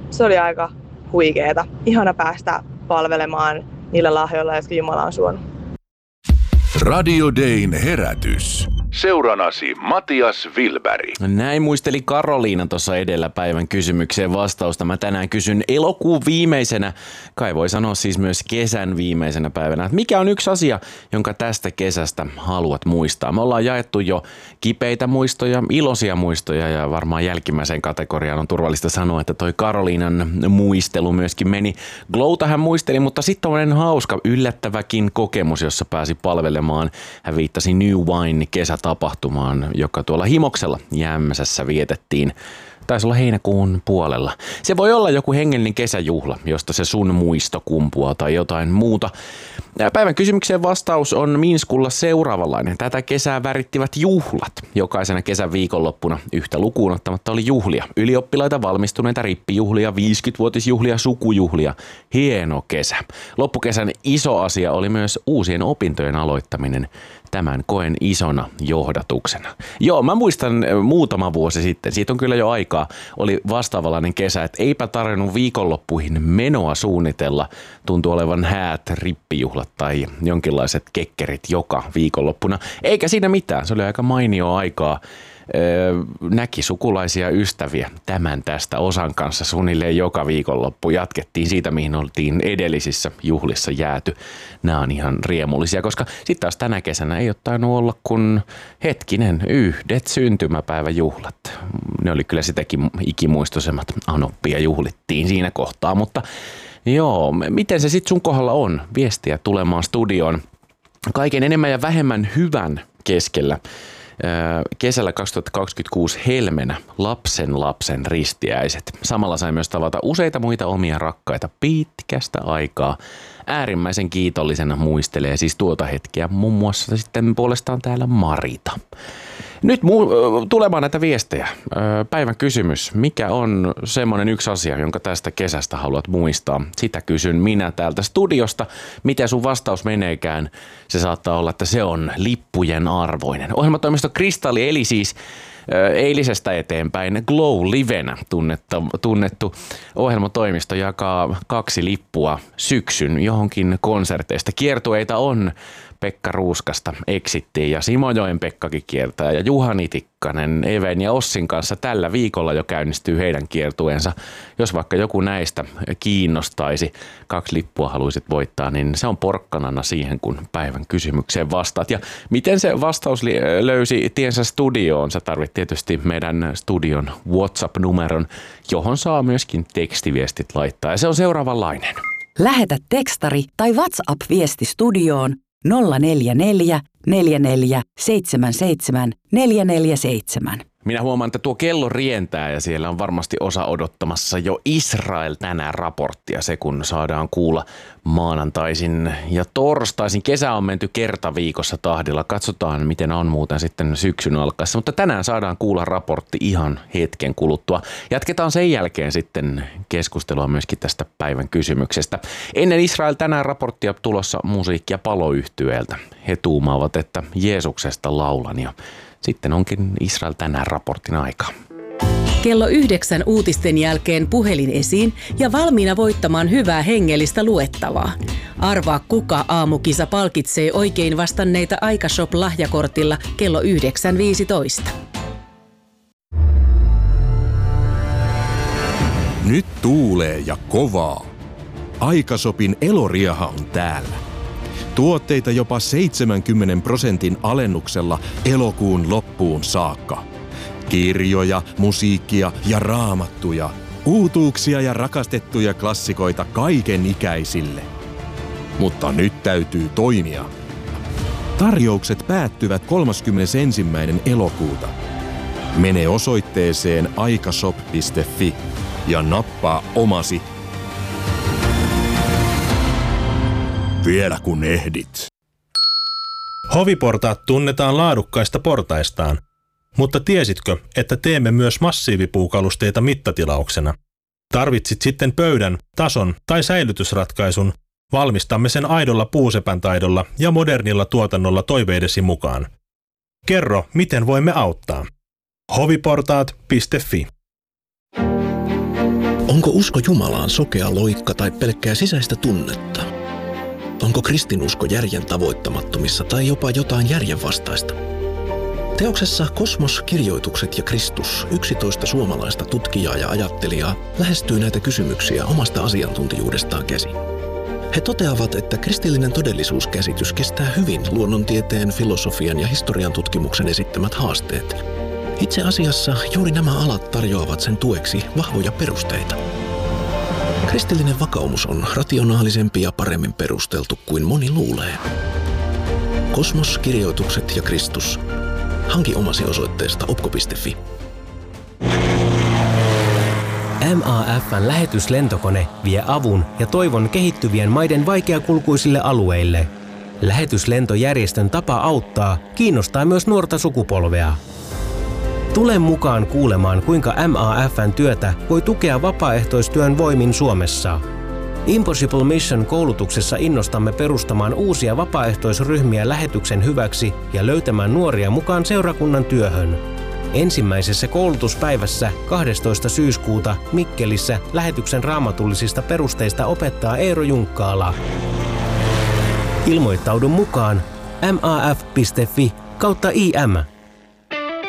se oli aika huikeeta. Ihana päästä palvelemaan niillä lahjoilla, jotka Jumala on suonut. Radio Dayn herätys. Seuranasi Matias Wilberg. Näin muisteli Karoliina tuossa edellä päivän kysymykseen vastausta. Mä tänään kysyn elokuun viimeisenä, kai voi sanoa siis myös kesän viimeisenä päivänä, että mikä on yksi asia, jonka tästä kesästä haluat muistaa. Me ollaan jaettu jo kipeitä muistoja, iloisia muistoja ja varmaan jälkimmäiseen kategoriaan on turvallista sanoa, että toi Karoliinan muistelu myöskin meni. Glowta hän muisteli, mutta sitten on hauska yllättäväkin kokemus, jossa pääsi palvelemaan. Hän viittasi New Wine kesätapahtumaan, joka tuolla Himoksella Jämsässä vietettiin. Taisi olla heinäkuun puolella. Se voi olla joku hengellinen kesäjuhla, josta se sun muisto kumpuaa tai jotain muuta. Päivän kysymykseen vastaus on Minskulla seuraavanlainen. Tätä kesää värittivät juhlat. Jokaisena kesän viikonloppuna yhtä lukuun ottamatta oli juhlia. Ylioppilaita, valmistuneita, rippijuhlia, 50-vuotisjuhlia, sukujuhlia. Hieno kesä. Loppukesän iso asia oli myös uusien opintojen aloittaminen. Tämän koen isona johdatuksena. Joo, mä muistan muutama vuosi sitten, siitä on kyllä jo aikaa, oli vastaavallainen kesä, että eipä tarvinnut viikonloppuihin menoa suunnitella. Tuntui olevan häät, rippijuhlat tai jonkinlaiset kekkerit joka viikonloppuna. Eikä siinä mitään, se oli aika mainio aikaa. Näki sukulaisia ystäviä tämän tästä osan kanssa suunnilleen joka viikonloppu. Jatkettiin siitä, mihin oltiin edellisissä juhlissa jääty. Nämä on ihan riemullisia, koska sitten taas tänä kesänä ei ole tainnut olla kuin yhdet syntymäpäiväjuhlat. Ne oli kyllä sitäkin ikimuistoisemmat. Anoppia juhlittiin siinä kohtaa, mutta joo, miten se sitten sun kohdalla on? Viestiä tulemaan studioon kaiken enemmän ja vähemmän hyvän keskellä. Kesällä 2026 helmenä lapsen ristiäiset. Samalla sai myös tavata useita muita omia rakkaita pitkästä aikaa. Äärimmäisen kiitollisena muistelee siis tuota hetkeä muun muassa sitten puolestaan täällä Marita. Nyt tulemaan näitä viestejä. Päivän kysymys. Mikä on semmoinen yksi asia, jonka tästä kesästä haluat muistaa? Sitä kysyn minä täältä studiosta. Miten sun vastaus meneekään? Se saattaa olla, että se on lippujen arvoinen. Ohjelmatoimisto Kristalli eli siis eilisestä eteenpäin Glow Livenä tunnettu ohjelmatoimisto jakaa 2 lippua syksyn johonkin konserteista. Kiertueita on Pekka Ruuskasta Exittiin ja Simojoen Pekkakin kiertää ja Juhani Tikkanen Even ja Ossin kanssa tällä viikolla jo käynnistyy heidän kiertueensa. Jos vaikka joku näistä kiinnostaisi, 2 lippua haluaisit voittaa, niin se on porkkanana siihen, kun päivän kysymykseen vastaat. Ja miten se vastaus löysi tiensä studioon? Sä tarvit tietysti meidän studion WhatsApp-numeron, johon saa myöskin tekstiviestit laittaa. Ja se on seuraavanlainen. Lähetä tekstari tai WhatsApp-viesti studioon 044 44 77 447. Minä huomaan, että tuo kello rientää ja siellä on varmasti osa odottamassa jo Israel tänään raporttia. Se kun saadaan kuulla maanantaisin ja torstaisin. Kesä on menty kertaviikossa tahdilla. Katsotaan, miten on muuten sitten syksyn alkaessa. Mutta tänään saadaan kuulla raportti ihan hetken kuluttua. Jatketaan sen jälkeen sitten keskustelua myöskin tästä päivän kysymyksestä. Ennen Israel tänään raporttia tulossa musiikkia Paloyhtyeeltä. He tuumaavat, että Jeesuksesta laulan ja sitten onkin Israel tänään raportin aika. Kello 9 uutisten jälkeen puhelin esiin ja valmiina voittamaan hyvää hengellistä luettavaa. Arvaa kuka aamukisa palkitsee oikein vastanneita Aikashop-lahjakortilla kello 9.15. Nyt tuulee ja kovaa. Aikashopin eloriaha on täällä. Tuotteita jopa 70% alennuksella elokuun loppuun saakka. Kirjoja, musiikkia ja raamattuja. Uutuuksia ja rakastettuja klassikoita kaiken ikäisille. Mutta nyt täytyy toimia. Tarjoukset päättyvät 31. elokuuta. Mene osoitteeseen aikashop.fi ja nappaa omasi. Vielä kun ehdit. Hoviportaat tunnetaan laadukkaista portaistaan, mutta tiesitkö, että teemme myös massiivipuukalusteita mittatilauksena? Tarvitsit sitten pöydän, tason tai säilytysratkaisun, valmistamme sen aidolla puusepän taidolla ja modernilla tuotannolla toiveidesi mukaan. Kerro, miten voimme auttaa. hoviportaat.fi. Onko usko Jumalaan sokea loikka tai pelkkää sisäistä tunnetta? Onko kristinusko järjen tavoittamattomissa tai jopa jotain järjenvastaista? Teoksessa Kosmos, kirjoitukset ja Kristus 11 suomalaista tutkijaa ja ajattelijaa lähestyy näitä kysymyksiä omasta asiantuntijuudestaan käsin. He toteavat, että kristillinen todellisuuskäsitys kestää hyvin luonnontieteen, filosofian ja historian tutkimuksen esittämät haasteet. Itse asiassa juuri nämä alat tarjoavat sen tueksi vahvoja perusteita. Kristillinen vakaumus on rationaalisempi ja paremmin perusteltu kuin moni luulee. Kosmos, kirjoitukset ja Kristus. Hanki omasi osoitteesta opko.fi. MAF:n lähetyslentokone vie avun ja toivon kehittyvien maiden vaikeakulkuisille alueille. Lähetyslentojärjestön tapa auttaa kiinnostaa myös nuorta sukupolvea. Tule mukaan kuulemaan, kuinka MAF:n työtä voi tukea vapaaehtoistyön voimin Suomessa. Impossible Mission-koulutuksessa innostamme perustamaan uusia vapaaehtoisryhmiä lähetyksen hyväksi ja löytämään nuoria mukaan seurakunnan työhön. Ensimmäisessä koulutuspäivässä 12. syyskuuta Mikkelissä lähetyksen raamatullisista perusteista opettaa Eero Junkkaala. Ilmoittaudu mukaan maf.fi/im.